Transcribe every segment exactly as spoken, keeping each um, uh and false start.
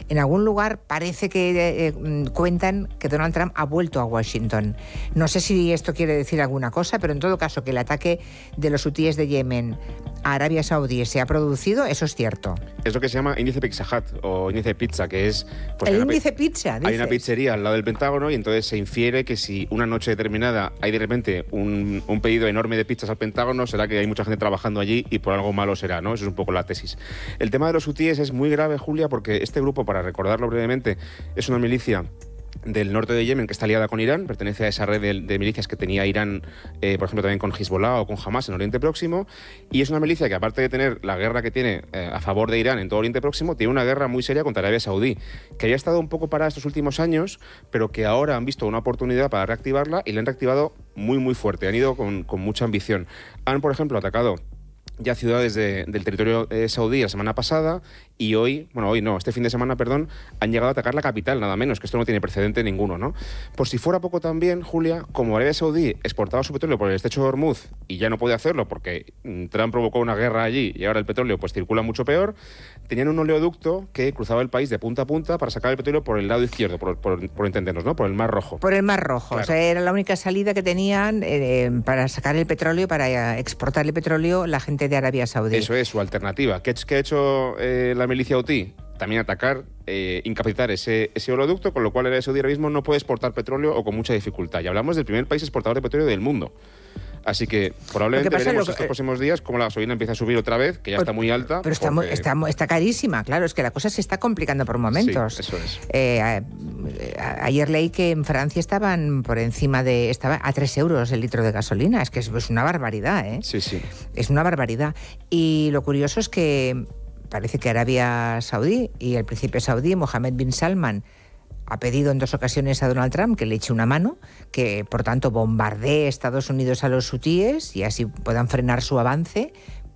En algún lugar parece que eh, cuentan que Donald Trump ha vuelto a Washington. No sé si esto quiere decir alguna cosa, pero en todo caso que el ataque de los hutíes de Yemen a Arabia Saudí se ha producido, eso es cierto. Es lo que se llama índice Pizza Hut o índice pizza, que es... Pues el índice pizza, dices. Hay una pizzería al lado del Pentágono y entonces se infiere que si una noche determinada hay de repente un, un pedido enorme de pizzas al Pentágono, será que hay mucha gente trabajando allí y por algo malo será, ¿no? Eso es un poco la tesis. El tema de los hutíes es muy grave, Julia, porque este grupo, para recordarlo brevemente, es una milicia del norte de Yemen que está aliada con Irán, pertenece a esa red de, de milicias que tenía Irán, eh, por ejemplo, también con Hezbollah o con Hamas en Oriente Próximo, y es una milicia que, aparte de tener la guerra que tiene eh, a favor de Irán en todo Oriente Próximo, tiene una guerra muy seria contra Arabia Saudí, que había estado un poco parada estos últimos años, pero que ahora han visto una oportunidad para reactivarla y la han reactivado muy, muy fuerte, han ido con, con mucha ambición. Han, por ejemplo, atacado ya ciudades de, del territorio eh, saudí la semana pasada y hoy, bueno, hoy no, este fin de semana, perdón, han llegado a atacar la capital, nada menos, que esto no tiene precedente ninguno, ¿no? Por si fuera poco también, Julia, como Arabia Saudí exportaba su petróleo por el estrecho de Hormuz y ya no puede hacerlo porque Trump provocó una guerra allí y ahora el petróleo pues circula mucho peor, tenían un oleoducto que cruzaba el país de punta a punta para sacar el petróleo por el lado izquierdo, por, por, por entendernos, ¿no? Por el Mar Rojo. Por el Mar Rojo, claro. O sea, era la única salida que tenían eh, para sacar el petróleo, para exportar el petróleo la gente de Arabia Saudí. Eso es su alternativa. ¿Qué, qué ha hecho eh, la milicia hutí? También atacar, eh, incapacitar ese, ese oleoducto, con lo cual Arabia Saudí ahora mismo no puede exportar petróleo o con mucha dificultad. Y hablamos del primer país exportador de petróleo del mundo. Así que probablemente pasa, veremos que, estos próximos días cómo la gasolina empieza a subir otra vez, que ya está muy alta. Pero está, porque... está, está carísima, claro, es que la cosa se está complicando por momentos. Sí, eso es. Eh, a, a, ayer leí que en Francia estaban por encima de... Estaba a tres euros el litro de gasolina, es que es, es una barbaridad, ¿eh? Sí, sí. Es una barbaridad. Y lo curioso es que parece que Arabia Saudí y el príncipe saudí, Mohammed bin Salman, ha pedido en dos ocasiones a Donald Trump que le eche una mano, que por tanto bombardee Estados Unidos a los hutíes y así puedan frenar su avance,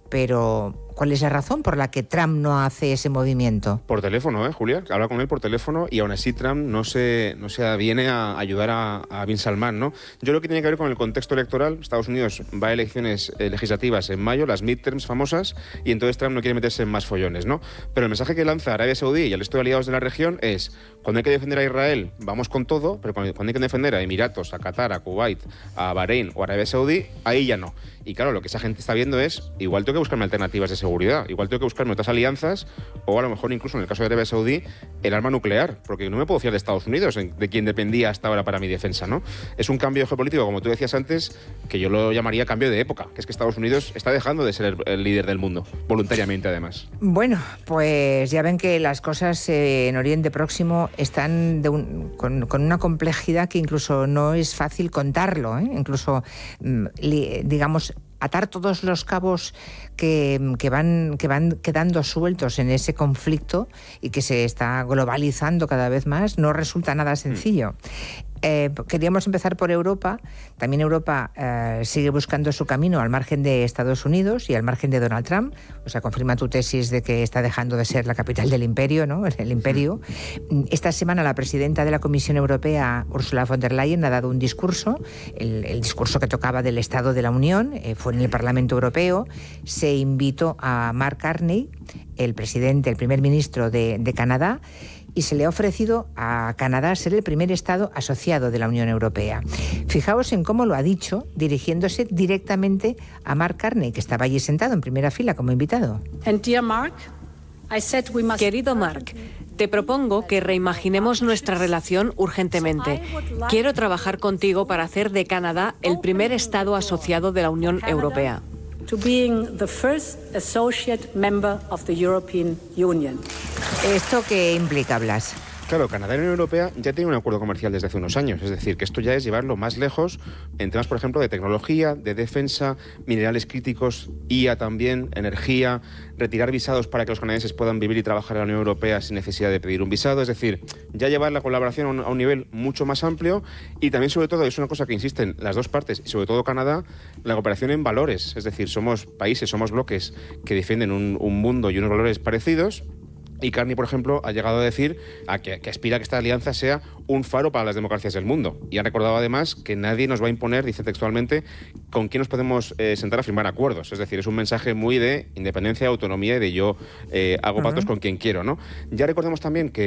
pero ¿cuál es la razón por la que Trump no hace ese movimiento? Por teléfono, ¿eh, Julia? Habla con él por teléfono y aún así Trump no se, no se viene a ayudar a, a Bin Salman, ¿no? Yo creo que tiene que ver con el contexto electoral. Estados Unidos va a elecciones eh, legislativas en mayo, las midterms famosas, y entonces Trump no quiere meterse en más follones, ¿no? Pero el mensaje que lanza Arabia Saudí y al resto de aliados de la región es: cuando hay que defender a Israel, vamos con todo, pero cuando hay que defender a Emiratos, a Qatar, a Kuwait, a Bahrein o a Arabia Saudí, ahí ya no. Y claro, lo que esa gente está viendo es, igual tengo que buscarme alternativas de seguridad, igual tengo que buscarme otras alianzas, o a lo mejor incluso en el caso de Arabia Saudí, el arma nuclear, porque no me puedo fiar de Estados Unidos, de quien dependía hasta ahora para mi defensa, ¿no? Es un cambio geopolítico, como tú decías antes, que yo lo llamaría cambio de época, que es que Estados Unidos está dejando de ser el, el líder del mundo, voluntariamente además. Bueno, pues ya ven que las cosas eh, en Oriente Próximo están de un, con, con una complejidad que incluso no es fácil contarlo, ¿eh? Incluso, li, digamos, atar todos los cabos que, que, van, que van quedando sueltos en ese conflicto y que se está globalizando cada vez más, no resulta nada sencillo. Mm. Eh, queríamos empezar por Europa. También Europa eh, sigue buscando su camino al margen de Estados Unidos y al margen de Donald Trump. O sea, confirma tu tesis de que está dejando de ser la capital del imperio, ¿no? El imperio. Esta semana la presidenta de la Comisión Europea, Ursula von der Leyen, ha dado un discurso, el, el discurso que tocaba del Estado de la Unión, eh, fue en el Parlamento Europeo. Se invitó a Mark Carney, el presidente, el primer ministro de, de Canadá, y se le ha ofrecido a Canadá ser el primer Estado asociado de la Unión Europea. Fijaos en cómo lo ha dicho, dirigiéndose directamente a Mark Carney, que estaba allí sentado en primera fila como invitado. Querido Mark, te propongo que reimaginemos nuestra relación urgentemente. Quiero trabajar contigo para hacer de Canadá el primer Estado asociado de la Unión Europea. To being the first associate member of the European Union. ¿Esto qué implica, Blas? Claro, Canadá y la Unión Europea ya tienen un acuerdo comercial desde hace unos años, es decir, que esto ya es llevarlo más lejos en temas, por ejemplo, de tecnología, de defensa, minerales críticos, I A también, energía, retirar visados para que los canadienses puedan vivir y trabajar en la Unión Europea sin necesidad de pedir un visado, es decir, ya llevar la colaboración a un, a un nivel mucho más amplio y también, sobre todo, es una cosa que insisten las dos partes, y sobre todo Canadá, la cooperación en valores, es decir, somos países, somos bloques que defienden un, un mundo y unos valores parecidos. Y Carney, por ejemplo, ha llegado a decir a que, que aspira a que esta alianza sea un faro para las democracias del mundo. Y ha recordado además que nadie nos va a imponer, dice textualmente, con quién nos podemos eh, sentar a firmar acuerdos. Es decir, es un mensaje muy de independencia, autonomía y de yo eh, hago pactos uh-huh. con quien quiero, ¿no? Ya recordemos también que